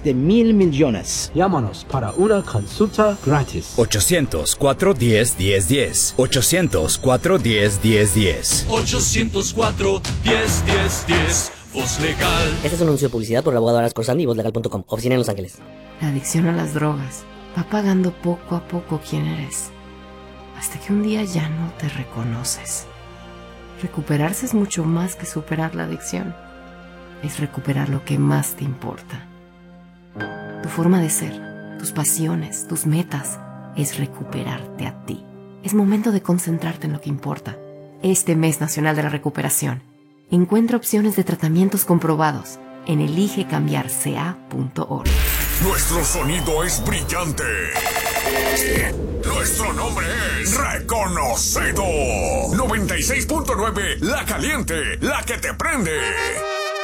de 1.000 millones. Llámanos para una consulta gratis. 800-410-1010. 800-410-1010. 800-410-1010. Voz Legal. Este es un anuncio de publicidad por el abogado Aras Corsandi y vozlegal.com. Oficina en Los Ángeles. La adicción a las drogas va pagando poco a poco quién eres, hasta que un día ya no te reconoces. Recuperarse es mucho más que superar la adicción. Es recuperar lo que más te importa. Tu forma de ser, tus pasiones, tus metas, es recuperarte a ti. Es momento de concentrarte en lo que importa. Este mes nacional de la recuperación, encuentra opciones de tratamientos comprobados en eligecambiarca.org. Nuestro sonido es brillante. Nuestro nombre es reconocido. 96.9, La Caliente, la que te prende.